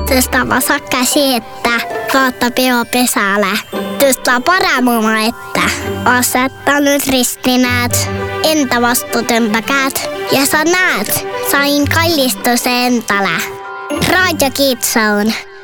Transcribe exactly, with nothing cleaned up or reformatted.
Tästä vasa käsi, että kautta peo pesälle. Tästä paramuma, että asettanut ristinäät, entä vastuutempäkäät. Ja sä näet, sain kallistus entälä. Radio Kitsaun.